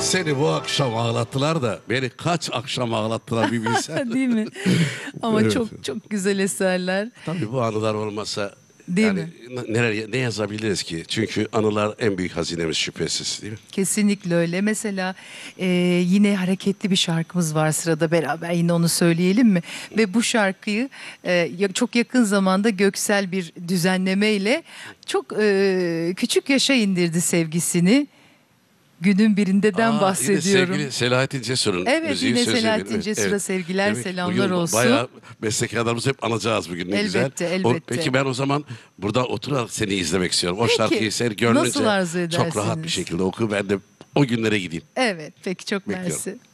Seni bu akşam ağlattılar da beni kaç akşam ağlattılar bir bilsen. Değil mi? Ama Evet. çok çok güzel eserler. Tabii bu anılar olmasa Değil yani mi? ne yazabiliriz ki? Çünkü anılar en büyük hazinemiz şüphesiz, değil mi? Kesinlikle öyle. Mesela yine hareketli bir şarkımız var sırada, beraber yine onu söyleyelim mi? Ve bu şarkıyı çok yakın zamanda Göksel bir düzenlemeyle çok küçük yaşa indirdi sevgisini. Günün birindeden Yine bahsediyorum. sevgili Selahattin Cesur'un Evet, müziği, yine sözü. Selahattin Evet, Cesur'a evet. sevgiler, Demek ki selamlar bugün olsun. bayağı mesleklerimizi hep anacağız bugün, ne güzel. Elbette, elbette. Peki ben o zaman burada oturarak seni izlemek istiyorum. O Peki, şarkıyı sen nasıl gönlünce arzu çok rahat bir edersiniz? şekilde oku, ben de o günlere gideyim. Evet, peki, çok Bekliyorum. mersi.